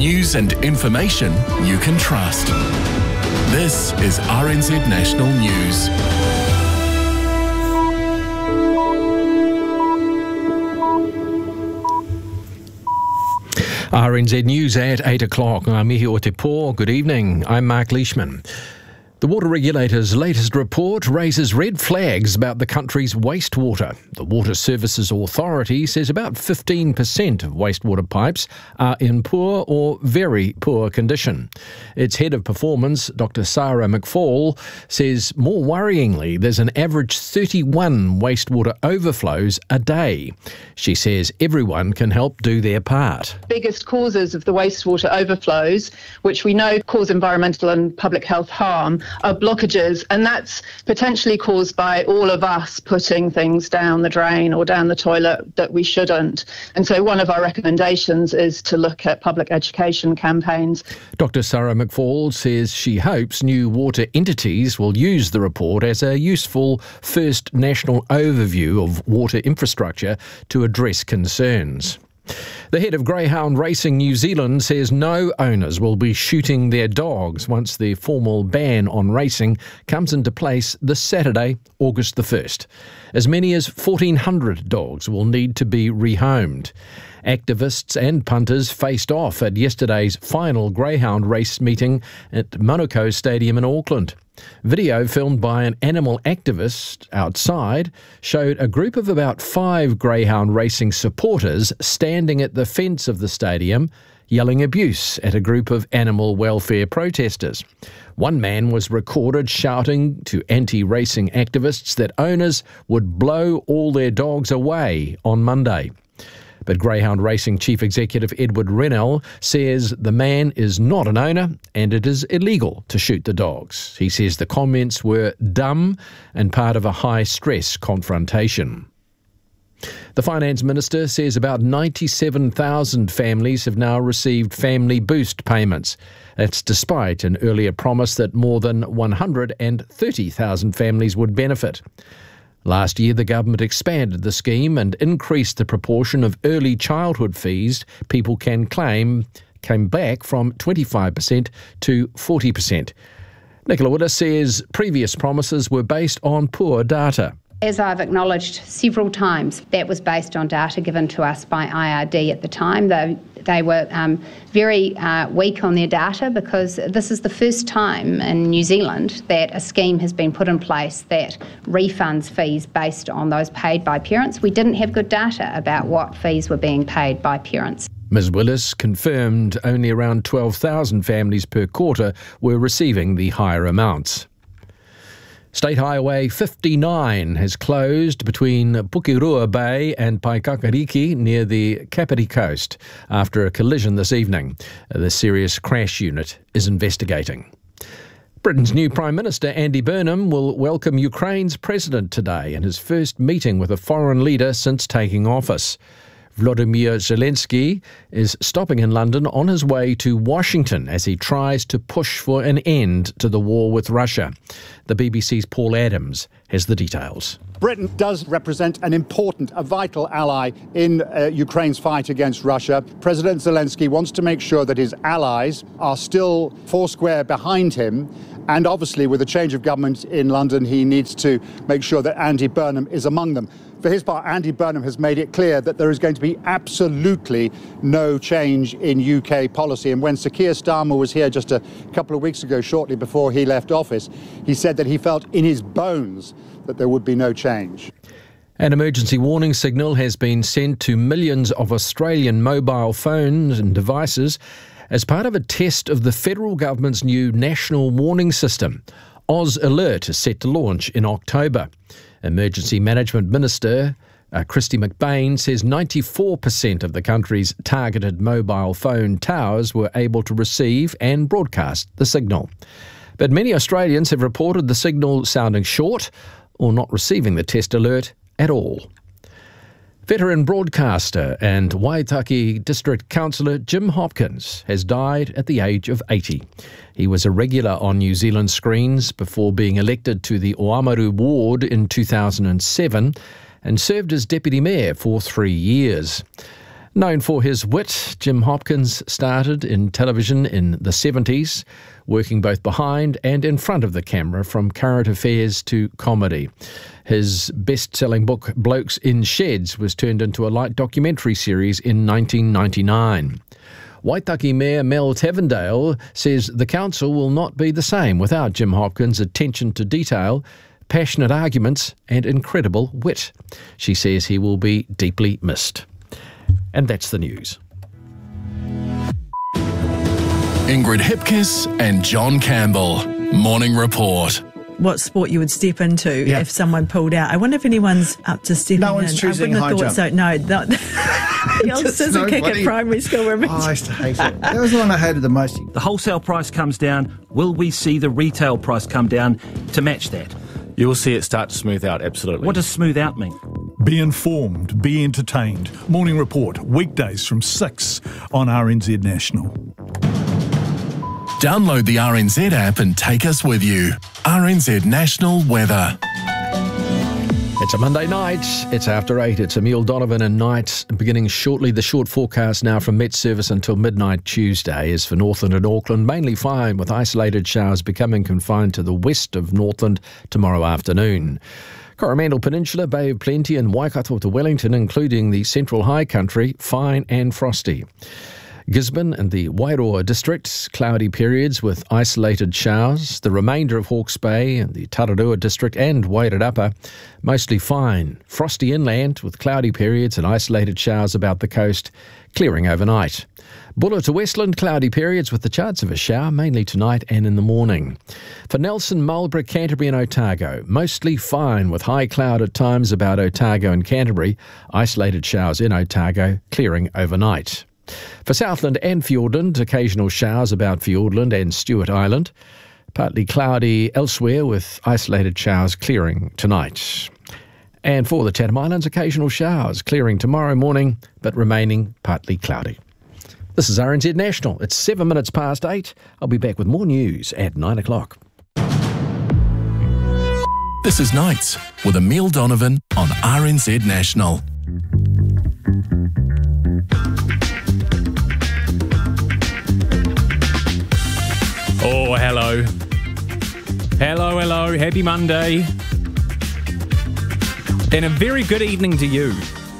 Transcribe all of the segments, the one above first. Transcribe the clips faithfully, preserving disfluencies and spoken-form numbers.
News and information you can trust. This is R N Z National News. R N Z News at eight o'clock. I'm Mihi o Te Pō. Good evening. I'm Mark Leishman. The water regulator's latest report raises red flags about the country's wastewater. The Water Services Authority says about fifteen percent of wastewater pipes are in poor or very poor condition. Its head of performance, Doctor Sarah McFall, says more worryingly there's an average thirty-one wastewater overflows a day. She says everyone can help do their part. Biggest causes of the wastewater overflows, which we know cause environmental and public health harm, are blockages, and that's potentially caused by all of us putting things down the drain or down the toilet that we shouldn't. And so one of our recommendations is to look at public education campaigns. Doctor Sarah McFall says she hopes new water entities will use the report as a useful first national overview of water infrastructure to address concerns. The head of Greyhound Racing New Zealand says no owners will be shooting their dogs once the formal ban on racing comes into place this Saturday, August the first. As many as fourteen hundred dogs will need to be rehomed. Activists and punters faced off at yesterday's final Greyhound race meeting at Manukau Stadium in Auckland. Video filmed by an animal activist outside showed a group of about five Greyhound racing supporters standing at the fence of the stadium, yelling abuse at a group of animal welfare protesters. One man was recorded shouting to anti-racing activists that owners would blow all their dogs away on Monday. But Greyhound Racing Chief Executive Edward Rennell says the man is not an owner and it is illegal to shoot the dogs. He says the comments were dumb and part of a high-stress confrontation. The Finance Minister says about ninety-seven thousand families have now received Family Boost payments. That's despite an earlier promise that more than one hundred thirty thousand families would benefit. Last year, the government expanded the scheme and increased the proportion of early childhood fees people can claim came back from twenty-five percent to forty percent. Nicola Woodder says previous promises were based on poor data. As I've acknowledged several times, that was based on data given to us by I R D at the time. They, they were um, very uh, weak on their data because this is the first time in New Zealand that a scheme has been put in place that refunds fees based on those paid by parents. We didn't have good data about what fees were being paid by parents. Miz Willis confirmed only around twelve thousand families per quarter were receiving the higher amounts. State Highway fifty-nine has closed between Pukirua Bay and Paikakariki near the Kapiti coast after a collision this evening. The serious crash unit is investigating. Britain's new Prime Minister Andy Burnham will welcome Ukraine's president today in his first meeting with a foreign leader since taking office. Volodymyr Zelensky is stopping in London on his way to Washington as he tries to push for an end to the war with Russia. The B B C's Paul Adams has the details. Britain does represent an important, a vital ally in uh, Ukraine's fight against Russia. President Zelensky wants to make sure that his allies are still foursquare behind him. And obviously, with a change of government in London, he needs to make sure that Andy Burnham is among them. For his part, Andy Burnham has made it clear that there is going to be absolutely no change in U K policy. And when Sir Keir Starmer was here just a couple of weeks ago, shortly before he left office, he said that he felt in his bones that there would be no change. An emergency warning signal has been sent to millions of Australian mobile phones and devices as part of a test of the federal government's new national warning system. Oz Alert is set to launch in October. Emergency Management Minister uh, Christy McBain says ninety-four percent of the country's targeted mobile phone towers were able to receive and broadcast the signal. But many Australians have reported the signal sounding short or not receiving the test alert at all. Veteran broadcaster and Waitaki District Councillor Jim Hopkins has died at the age of eighty. He was a regular on New Zealand screens before being elected to the Oamaru ward in two thousand seven and served as Deputy Mayor for three years. Known for his wit, Jim Hopkins started in television in the seventies, working both behind and in front of the camera, from current affairs to comedy. His best-selling book, Blokes in Sheds, was turned into a light documentary series in nineteen ninety-nine. Waitaki Mayor Mel Tavendale says the council will not be the same without Jim Hopkins' attention to detail, passionate arguments and incredible wit. She says he will be deeply missed. And that's the news. Ingrid Hipkiss and John Campbell. Morning Report. What sport you would step into Yeah. if someone pulled out. I wonder if anyone's up to stepping No one's in. choosing I high wouldn't have thought jump. so. No, not the old Just scissor kick nobody- at primary school. Remember? Oh, I used to hate it. That was the one I hated the most. The wholesale price comes down. Will we see the retail price come down to match that? You will see it start to smooth out, absolutely. What does smooth out mean? Be informed, be entertained. Morning Report, weekdays from six on R N Z National. Download the R N Z app and take us with you. R N Z National Weather. It's a Monday night. It's after eight. It's Emile Donovan and night beginning shortly. The short forecast now from Met Service until midnight Tuesday is for Northland and Auckland. Mainly fine, with isolated showers becoming confined to the west of Northland tomorrow afternoon. Coromandel Peninsula, Bay of Plenty and Waikato to Wellington, including the Central High Country, fine and frosty. Gisborne and the Wairoa districts, cloudy periods with isolated showers. The remainder of Hawke's Bay and the Tararua district and Wairarapa, mostly fine. Frosty inland with cloudy periods and isolated showers about the coast, clearing overnight. Bulla to Westland, cloudy periods with the chance of a shower, mainly tonight and in the morning. For Nelson, Marlborough, Canterbury and Otago, mostly fine with high cloud at times about Otago and Canterbury, isolated showers in Otago, clearing overnight. For Southland and Fiordland, occasional showers about Fiordland and Stewart Island. Partly cloudy elsewhere with isolated showers clearing tonight. And for the Chatham Islands, occasional showers clearing tomorrow morning, but remaining partly cloudy. This is R N Z National. It's seven minutes past eight. I'll be back with more news at nine o'clock. This is Nights with Emile Donovan on R N Z National. Oh, hello. Hello, hello. Happy Monday. And a very good evening to you.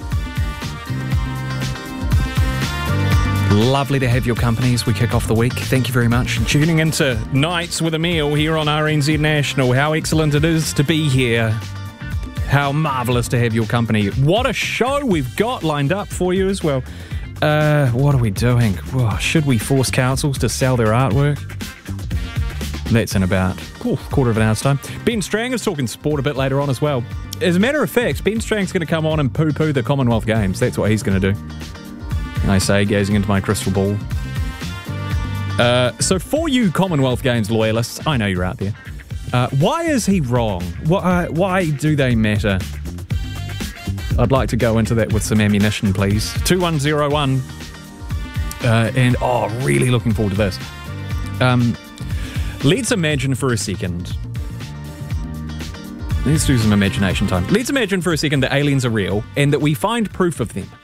Lovely to have your company as we kick off the week. Thank you very much. Tuning into Nights with Emile here on R N Z National. How excellent it is to be here. How marvellous to have your company. What a show we've got lined up for you as well. Uh, what are we doing? Whoa, should we force councils to sell their artwork? That's in about oh, a quarter of an hour's time. Ben Strang is talking sport a bit later on as well. As a matter of fact, Ben Strang's going to come on and poo-poo the Commonwealth Games. That's what he's going to do. I say, gazing into my crystal ball. Uh, so for you Commonwealth Games loyalists, I know you're out there. Uh, why is he wrong? Why, uh, why do they matter? I'd like to go into that with some ammunition, please. two one zero one. Uh, and, oh, really looking forward to this. Um... Let's imagine for a second. Let's do some imagination time. Let's imagine for a second that aliens are real and that we find proof of them.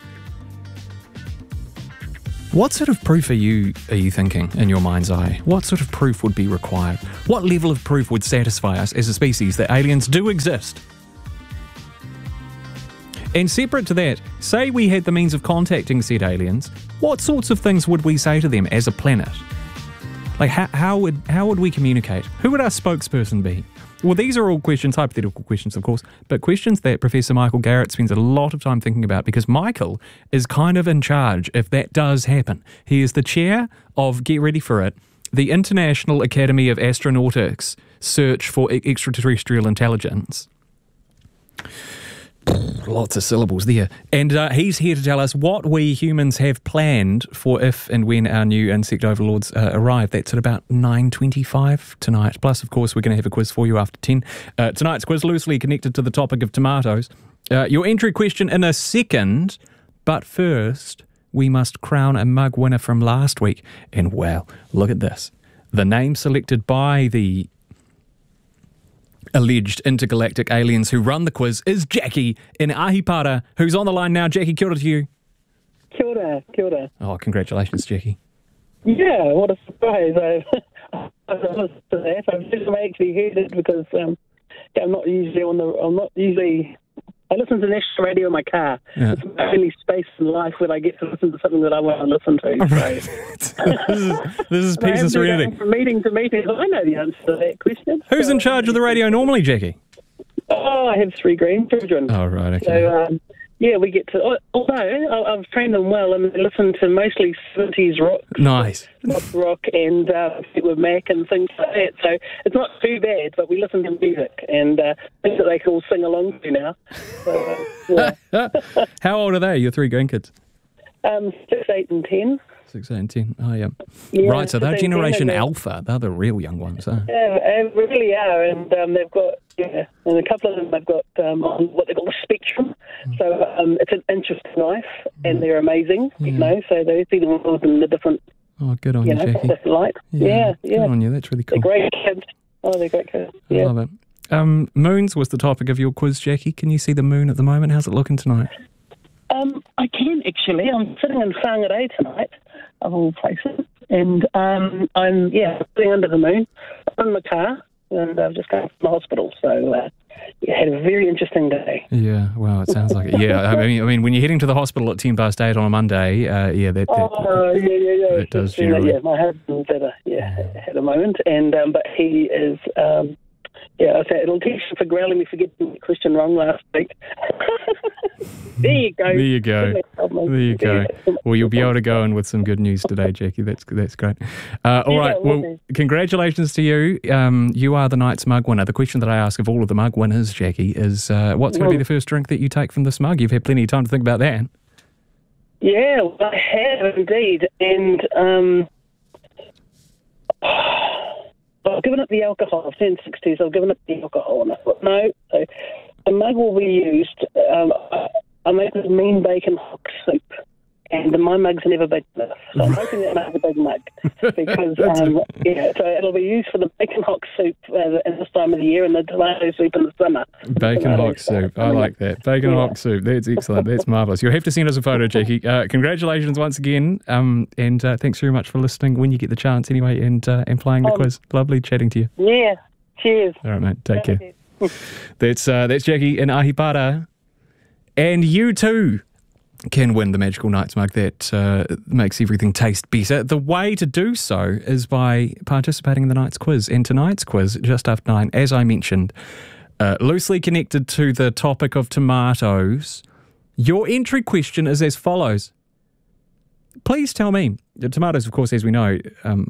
What sort of proof are you are you thinking in your mind's eye? What sort of proof would be required? What level of proof would satisfy us as a species that aliens do exist? And separate to that, say we had the means of contacting said aliens, what sorts of things would we say to them as a planet? Like, how, how would how would we communicate? Who would our spokesperson be? Well, these are all questions, hypothetical questions, of course, but questions that Professor Michael Garrett spends a lot of time thinking about because Michael is kind of in charge if that does happen. He is the chair of, get ready for it, the International Academy of Astronautics Search for Extraterrestrial Intelligence. Lots of syllables there. And uh, he's here to tell us what we humans have planned for if and when our new insect overlords uh, arrive. That's at about nine twenty-five tonight. Plus, of course, we're going to have a quiz for you after ten. Uh, tonight's quiz loosely connected to the topic of tomatoes. Uh, your entry question in a second, but first, we must crown a mug winner from last week. And wow, look at this. The name selected by the alleged intergalactic aliens who run the quiz is Jackie in Ahipara, who's on the line now. Jackie, kia ora to you. Kia ora, kia ora. Oh, congratulations, Jackie. Yeah, what a surprise. I, I was to that. I'm just I actually heard it because um, I'm not usually on the, I'm not usually, I listen to national radio in my car. Yeah. It's the only space in life where I get to listen to something that I want to listen to. So. this is, this is peace and serenity. From meeting to meeting, I know the answer to that question. Who's so, in charge of the radio normally, Jackie? Oh, I have three grandchildren. Oh, right, okay. So, um, yeah, we get to, although I've trained them well, and they listen to mostly seventies rock. Nice. Rock, rock and uh, with Mac and things like that. So it's not too bad, but we listen to music and uh, things that they can all sing along to now. So, uh, yeah. How old are they, your three grandkids? Um, six, eight, and ten. Six, eight, and ten. Oh, yeah. Yeah, right, so they're six, eight, Generation ten, Alpha. They're the real young ones, huh? Yeah, they really are, and um, they've got, yeah, and a couple of them have got um, on what they call the spectrum. So um, it's an interesting life, and they're amazing, Yeah. you know, so they see the world in the different, Oh, good on you you, know, Jackie. different light. Yeah, yeah. Good on you, that's really cool. They're great kids. Oh, they're great kids. I Yeah. love it. Um, moons was the topic of your quiz, Jackie. Can you see the moon at the moment? How's it looking tonight? Um, I can, actually. I'm sitting in Whangarei tonight, of all places, and um, I'm, yeah, sitting under the moon. I'm in my car, and I've just come from the hospital, so uh, yeah, had a very interesting day. Yeah, well, it sounds like it. Yeah, I mean, I mean, when you're heading to the hospital at ten past eight on a Monday, uh, yeah, that, that, Oh, yeah, yeah, yeah. that does yeah, generally. yeah, my husband had a, yeah, had a moment, and um, but he is, um, yeah, I say it'll teach you for growling me for getting the question wrong last week. There you go. There you go. There you go. Well, you'll be able to go in with some good news today, Jackie. That's that's great. Uh, all Yeah, right. will Well, congratulations to you. Um, you are the night's mug winner. The question that I ask of all of the mug winners, Jackie, is uh, what's going to be the first drink that you take from this mug? You've had plenty of time to think about that. Yeah, well, I have indeed, and um, I've given up the alcohol. I've turned sixties. I've given up the alcohol, and I thought no. So the mug will be used. Um, I, I make this mean bacon hock soup, and my mug's never big enough. So I'm hoping that makes a big mug because um, yeah, so it'll be used for the bacon hock soup uh, at this time of the year and the tomato soup in the summer. Bacon Tomato hock soup. I like that. Bacon Yeah. hock soup. That's excellent. That's marvellous. You'll have to send us a photo, Jackie. Uh, congratulations once again. Um, and uh, thanks very much for listening when you get the chance anyway and, uh, and playing the Um, quiz. Lovely chatting to you. Yeah, cheers. All right, mate. Take care. That's uh, that's Jackie in Ahipara. And you too can win the Magical Nights mug that uh, makes everything taste better. The way to do so is by participating in the night's quiz. And tonight's quiz, just after nine, as I mentioned, uh, loosely connected to the topic of tomatoes. Your entry question is as follows. Please tell me, the tomatoes, of course, as we know, um,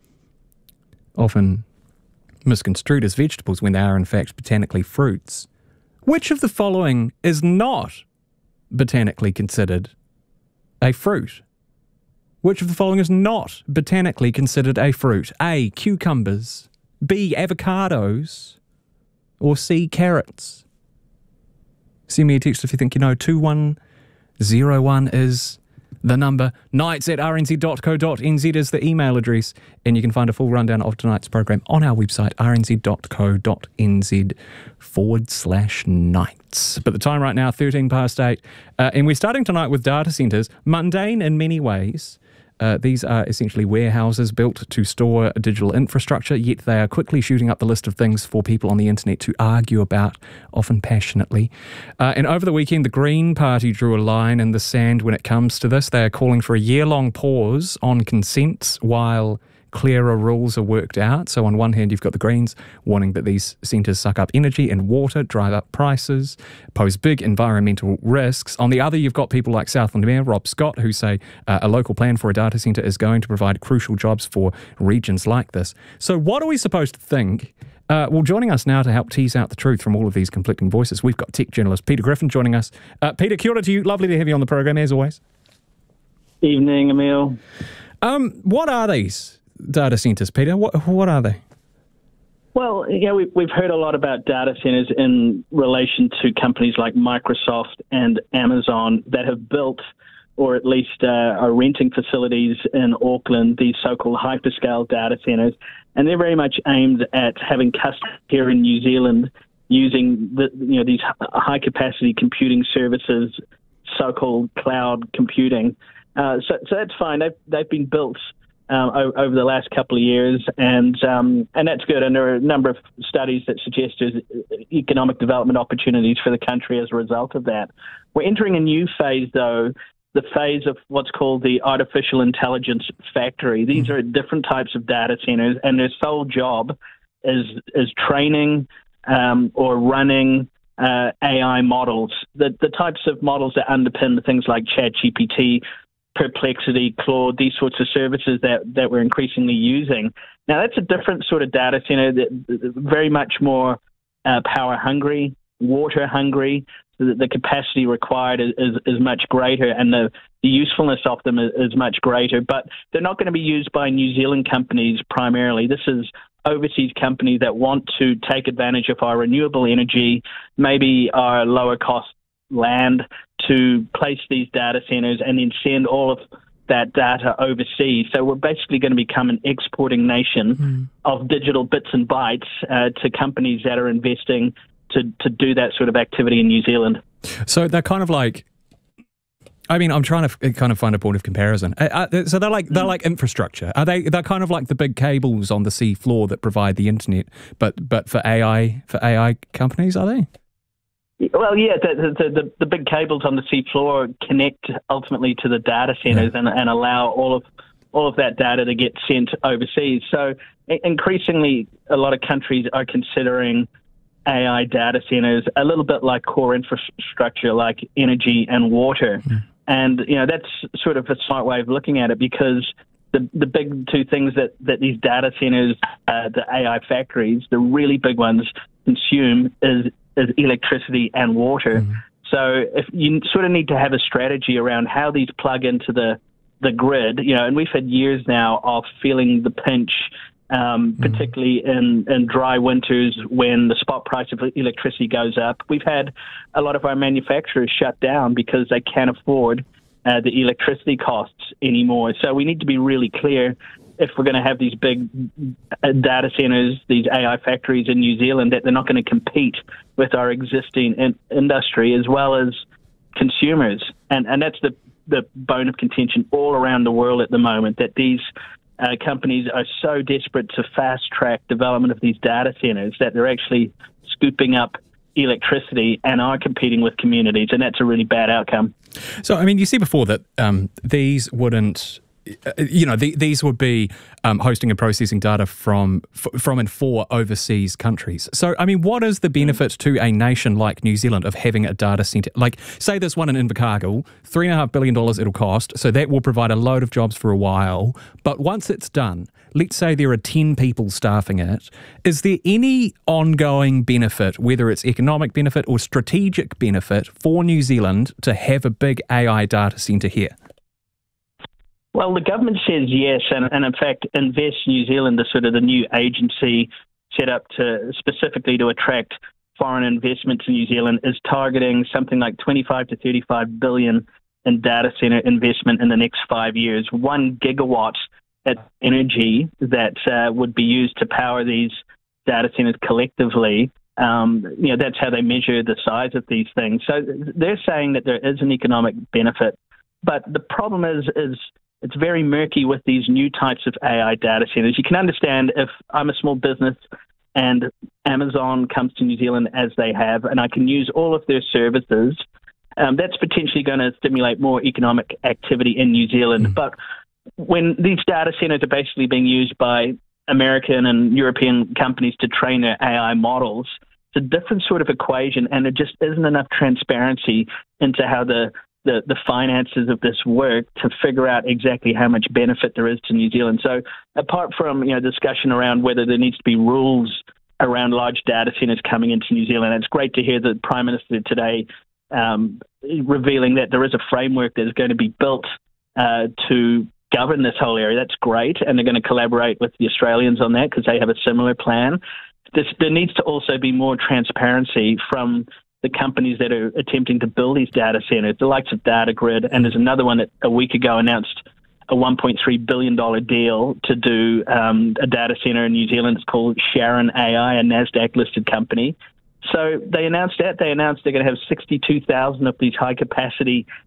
often misconstrued as vegetables when they are in fact botanically fruits. Which of the following is not botanically considered a fruit? Which of the following is not botanically considered a fruit? A, cucumbers, B, avocados, or C, carrots? Send me a text if you think you know. two one zero one is the number. Nights at r n z dot co dot n z is the email address. And you can find a full rundown of tonight's program on our website, r n z dot co dot n z forward slash nights. But the time right now, thirteen past eight. Uh, and we're starting tonight with data centres. Mundane in many ways. Uh, these are essentially warehouses built to store digital infrastructure, yet they are quickly shooting up the list of things for people on the internet to argue about, often passionately. Uh, and over the weekend, the Green Party drew a line in the sand when it comes to this. They are calling for a year-long pause on consent while clearer rules are worked out. So on one hand, you've got the Greens warning that these centres suck up energy and water, drive up prices, pose big environmental risks. On the other, you've got people like Southland Mayor Rob Scott, who say uh, a local plan for a data centre is going to provide crucial jobs for regions like this. So what are we supposed to think? Uh, well, joining us now to help tease out the truth from all of these conflicting voices, we've got tech journalist Peter Griffin joining us. Uh, Peter, kia ora to you. Lovely to have you on the program, as always. Evening, Emil. Um, what are these data centres, Peter? What what are they? Well, yeah, we, we've heard a lot about data centres in relation to companies like Microsoft and Amazon that have built or at least uh, are renting facilities in Auckland, these so-called hyperscale data centres, and they're very much aimed at having customers here in New Zealand using the, you know, these high-capacity computing services so-called cloud computing. Uh, so, so that's fine. They've, they've been built um, o- over the last couple of years, and um, and that's good. And there are a number of studies that suggest there's economic development opportunities for the country as a result of that. We're entering a new phase, though, the phase of what's called the artificial intelligence factory. These are different types of data centers, and their sole job is is training um, or running uh, A I models, the the types of models that underpin the things like ChatGPT, Perplexity, Claude, these sorts of services that, that we're increasingly using. Now, that's a different sort of data center, that very much more uh, power hungry, water hungry. So that the capacity required is, is, is much greater, and the, the usefulness of them is, is much greater. But they're not going to be used by New Zealand companies primarily. This is overseas companies that want to take advantage of our renewable energy, maybe our lower cost land, to place these data centers and then send all of that data overseas. So we're basically going to become an exporting nation mm. of digital bits and bytes uh, to companies that are investing to, to do that sort of activity in New Zealand. So they're kind of like, I mean, I'm trying to kind of find a point of comparison. Uh, uh, so they're like they're like infrastructure. Are they? They're kind of like the big cables on the sea floor that provide the internet, but but for A I for A I companies, are they? Well, yeah, the, the, the, the big cables on the sea floor connect ultimately to the data centers yeah. and, and allow all of all of that data to get sent overseas. So increasingly, a lot of countries are considering A I data centers a little bit like core infrastructure, like energy and water. Mm. And, you know, that's sort of a smart way of looking at it, because the the big two things that, that these data centers, uh, the A I factories, the really big ones, consume is is electricity and water. Mm. So if you sort of need to have a strategy around how these plug into the, the grid, you know, and we've had years now of feeling the pinch, um, mm. particularly in, in dry winters when the spot price of electricity goes up. We've had a lot of our manufacturers shut down because they can't afford uh, the electricity costs anymore. So we need to be really clear, if we're going to have these big data centers, these A I factories in New Zealand, that they're not going to compete with our existing in- industry as well as consumers. And and that's the, the bone of contention all around the world at the moment, that these uh, companies are so desperate to fast-track development of these data centers that they're actually scooping up electricity and are competing with communities, and that's a really bad outcome. So, I mean, you see before that um, these wouldn't... You know, the, these would be um, hosting and processing data from f- from and for overseas countries. So, I mean, what is the benefit to a nation like New Zealand of having a data centre? Like, say there's one in Invercargill, three and a half billion dollars it'll cost, so that will provide a load of jobs for a while. But once it's done, let's say there are ten people staffing it, is there any ongoing benefit, whether it's economic benefit or strategic benefit for New Zealand to have a big A I data centre here? Well, the government says yes, and, and in fact, Invest New Zealand, the sort of the new agency set up to specifically to attract foreign investments in New Zealand, is targeting something like twenty-five to thirty-five billion in data center investment in the next five years. One gigawatt of energy that uh, would be used to power these data centers collectively. Um, you know, that's how they measure the size of these things. So they're saying that there is an economic benefit, but the problem is is it's very murky with these new types of A I data centers. You can understand if I'm a small business and Amazon comes to New Zealand as they have, and I can use all of their services, um, that's potentially going to stimulate more economic activity in New Zealand. Mm. But when these data centers are basically being used by American and European companies to train their A I models, it's a different sort of equation, and there just isn't enough transparency into how the The, the finances of this work to figure out exactly how much benefit there is to New Zealand. So apart from, you know, discussion around whether there needs to be rules around large data centers coming into New Zealand, it's great to hear the Prime Minister today um, revealing that there is a framework that is going to be built uh, to govern this whole area. That's great, and they're going to collaborate with the Australians on that because they have a similar plan. This, there needs to also be more transparency from the companies that are attempting to build these data centers, the likes of Datagrid, and there's another one that a week ago announced a one point three billion dollars deal to do um, a data center in New Zealand. It's called Sharon A I, a NASDAQ-listed company. So they announced that. They announced they're going to have sixty-two thousand of these high-capacity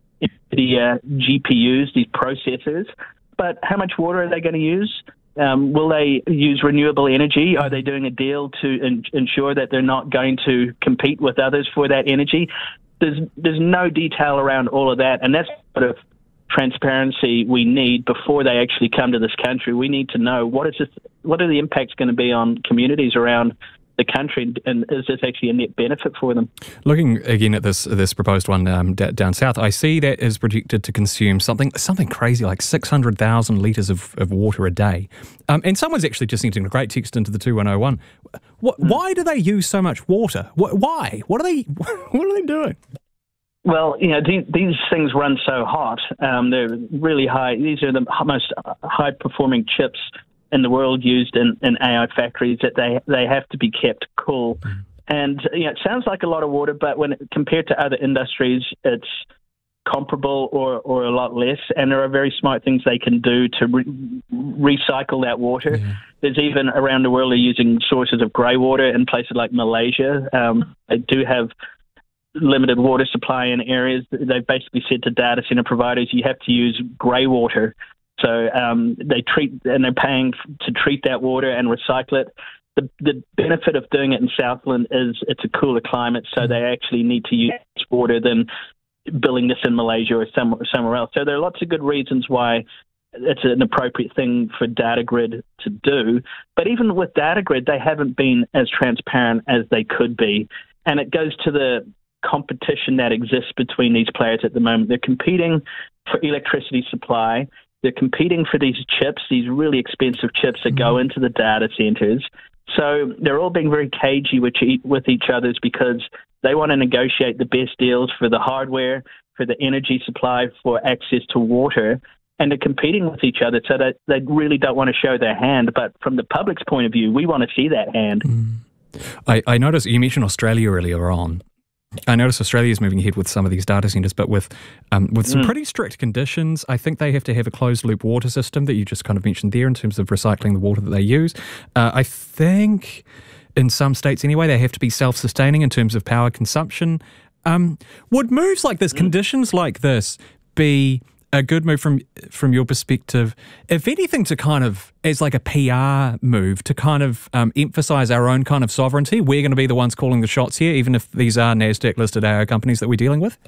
NVIDIA G P Us, these processors. But how much water are they going to use? Um, will they use renewable energy? Are they doing a deal to in- ensure that they're not going to compete with others for that energy? There's there's no detail around all of that, and that's sort of transparency we need before they actually come to this country. We need to know what is this, what are the impacts going to be on communities around the country, and is this actually a net benefit for them? Looking again at this this proposed one um, d- down south, I see that is projected to consume something something crazy like six hundred thousand litres of, of water a day. Um, and someone's actually just sent in a great text into the two one oh one. What, mm. Why do they use so much water? What, why? What are they? What are they doing? Well, you know, these, these things run so hot. Um, they're really high. These are the most high-performing chips in the world used in, in A I factories, that they they have to be kept cool. Mm. And you know, it sounds like a lot of water, but when compared to other industries, it's comparable or, or a lot less. And there are very smart things they can do to re- recycle that water. Yeah. There's even around the world, they're using sources of grey water in places like Malaysia. Um, they do have limited water supply in areas. They've basically said to data center providers, you have to use grey water. So um, they treat, and they're paying to treat that water and recycle it. The, the benefit of doing it in Southland is it's a cooler climate, so they actually need to use water than building this in Malaysia or somewhere, somewhere else. So there are lots of good reasons why it's an appropriate thing for DataGrid to do. But even with DataGrid, they haven't been as transparent as they could be. And it goes to the competition that exists between these players at the moment. They're competing for electricity supply. They're competing for these chips, these really expensive chips that go into the data centers. So they're all being very cagey with, with each other because they want to negotiate the best deals for the hardware, for the energy supply, for access to water. And they're competing with each other, so that they really don't want to show their hand. But from the public's point of view, we want to see that hand. Mm. I, I noticed you mentioned Australia earlier on. I noticed Australia is moving ahead with some of these data centres, but with um, with some mm. pretty strict conditions. I think they have to have a closed-loop water system that you just kind of mentioned there in terms of recycling the water that they use. Uh, I think in some states anyway, they have to be self-sustaining in terms of power consumption. Um, would moves like this, mm. conditions like this, be a good move from from your perspective, if anything, to kind of, as like a P R move, to kind of um, emphasise our own kind of sovereignty? We're going to be the ones calling the shots here, even if these are NASDAQ-listed A I companies that we're dealing with?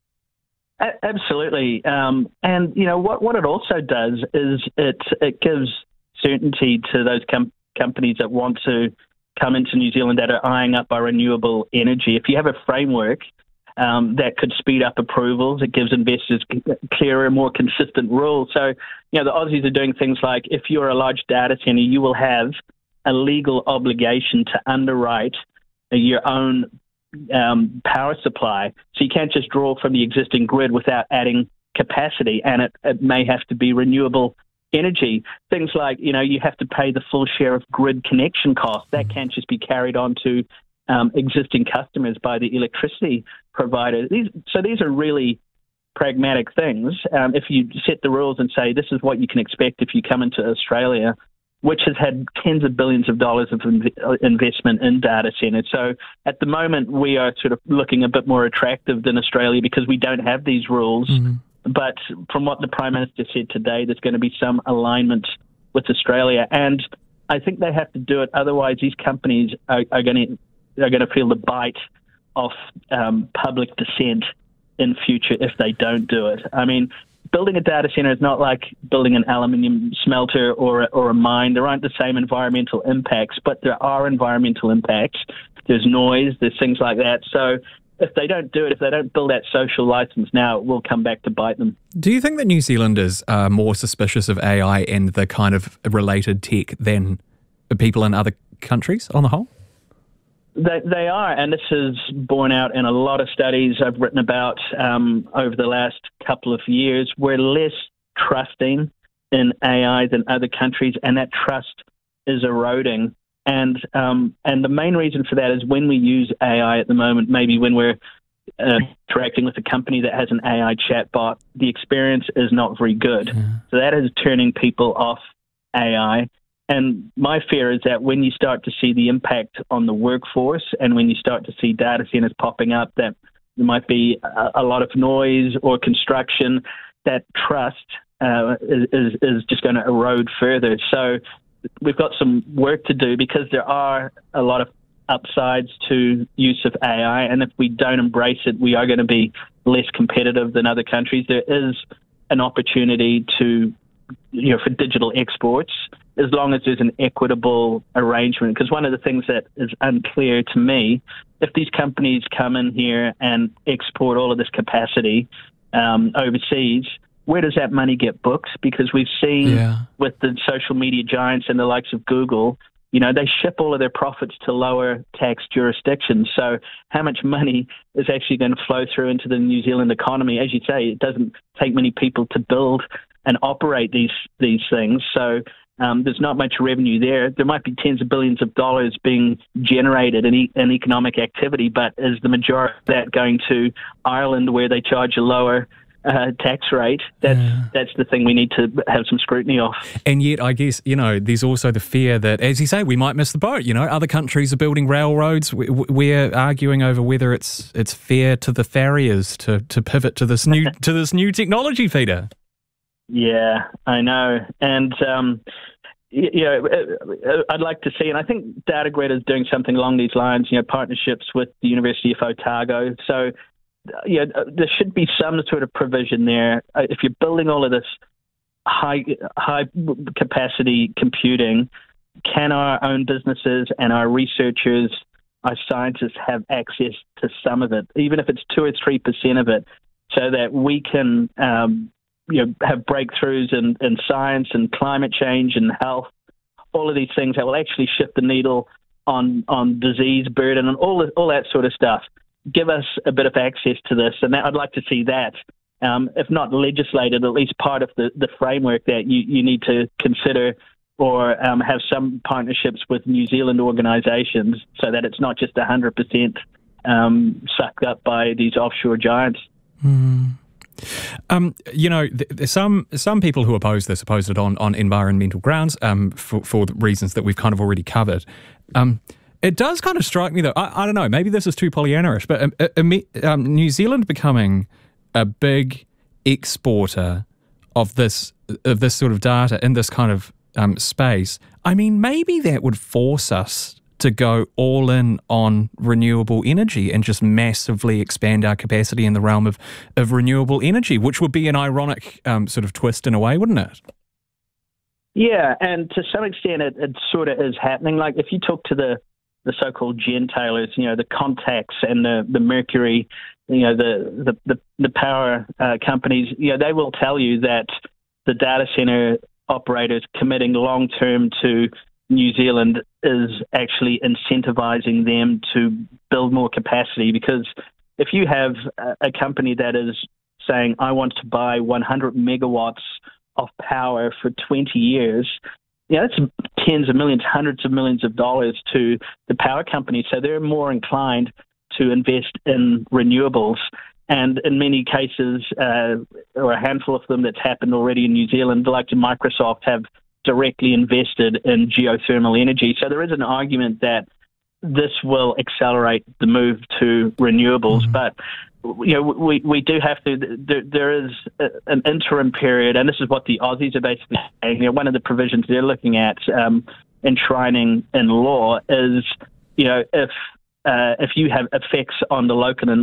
Absolutely. Um, and, you know, what, what it also does is it it gives certainty to those com- companies that want to come into New Zealand that are eyeing up our renewable energy. If you have a framework Um, that could speed up approvals. It gives investors clearer, more consistent rules. So, you know, the Aussies are doing things like, if you're a large data center, you will have a legal obligation to underwrite your own um, power supply. So you can't just draw from the existing grid without adding capacity, and it, it may have to be renewable energy. Things like, you know, you have to pay the full share of grid connection costs. That can't just be carried on to Um, existing customers by the electricity provider. These, so these are really pragmatic things. Um, if you set the rules and say this is what you can expect if you come into Australia, which has had tens of billions of dollars of inv- investment in data centers. So at the moment, we are sort of looking a bit more attractive than Australia because we don't have these rules. Mm-hmm. But from what the Prime Minister said today, there's going to be some alignment with Australia. And I think they have to do it. Otherwise, these companies are, are going to are going to feel the bite of um, public dissent in future if they don't do it. I mean, building a data center is not like building an aluminium smelter or a, or a mine. There aren't the same environmental impacts, but there are environmental impacts. There's noise, there's things like that. So if they don't do it, if they don't build that social license now, it will come back to bite them. Do you think that New Zealanders are more suspicious of A I and the kind of related tech than people in other countries on the whole? They, they are, and this is borne out in a lot of studies I've written about um, over the last couple of years. We're less trusting in A I than other countries, and that trust is eroding. And um, and the main reason for that is when we use A I at the moment, maybe when we're uh, interacting with a company that has an A I chatbot, the experience is not very good. Yeah. So that is turning people off A I. And my fear is that when you start to see the impact on the workforce and when you start to see data centers popping up that there might be a, a lot of noise or construction. That trust uh, is, is, is just going to erode further. So we've got some work to do because there are a lot of upsides to use of A I, and if we don't embrace it, we are going to be less competitive than other countries. There is an opportunity to, you know, for digital exports, as long as there's an equitable arrangement. Because one of the things that is unclear to me, if these companies come in here and export all of this capacity um, overseas, where does that money get booked? Because we've seen yeah. with the social media giants and the likes of Google, you know, they ship all of their profits to lower tax jurisdictions. So how much money is actually going to flow through into the New Zealand economy? As you say, it doesn't take many people to build and operate these these things. So um, there's not much revenue there. There might be tens of billions of dollars being generated in, e- in economic activity, but is the majority of that going to Ireland where they charge a lower Uh, tax rate? That's yeah. that's the thing we need to have some scrutiny of. And yet, I guess, you know, there's also the fear that, as you say, we might miss the boat. You know, other countries are building railroads. We, we're arguing over whether it's it's fair to the farriers to, to pivot to this new to this new technology feeder. Yeah, I know, and um, you know, I'd like to see, and I think Datagrid is doing something along these lines. You know, partnerships with the University of Otago. So. Yeah, there should be some sort of provision there. If you're building all of this high high capacity computing, can our own businesses and our researchers, our scientists have access to some of it, even if it's two or three percent of it, so that we can um, you know have breakthroughs in, in science and climate change and health, all of these things that will actually shift the needle on on disease burden and all all that sort of stuff. Give us a bit of access to this, and that, I'd like to see that, um, if not legislated, at least part of the, the framework that you, you need to consider, or um, have some partnerships with New Zealand organisations so that it's not just one hundred percent um, sucked up by these offshore giants. Mm. Um, you know, th- th- some some people who oppose this oppose it on, on environmental grounds um, for, for the reasons that we've kind of already covered. Um It does kind of strike me, though, I, I don't know, maybe this is too Pollyanna-ish, but um, um, New Zealand becoming a big exporter of this of this sort of data in this kind of um, space, I mean, maybe that would force us to go all in on renewable energy and just massively expand our capacity in the realm of, of renewable energy, which would be an ironic um, sort of twist in a way, wouldn't it? Yeah, and to some extent it, it sort of is happening. Like if you talk to the the so-called gentailers, you know, the Contacts and the, the Mercury, you know, the the, the, the power uh, companies, you know, they will tell you that the data center operators committing long-term to New Zealand is actually incentivizing them to build more capacity. Because if you have a, a company that is saying, I want to buy one hundred megawatts of power for twenty years, yeah, that's tens of millions, hundreds of millions of dollars to the power companies. So they're more inclined to invest in renewables. And in many cases, uh, or a handful of them that's happened already in New Zealand, the likes of Microsoft have directly invested in geothermal energy. So there is an argument that this will accelerate the move to renewables. Mm-hmm. But you know, we, we do have to, there, there is a, an interim period, and this is what the Aussies are basically saying. You know, one of the provisions they're looking at um, enshrining in law is, you know, if uh, if you have effects on the local and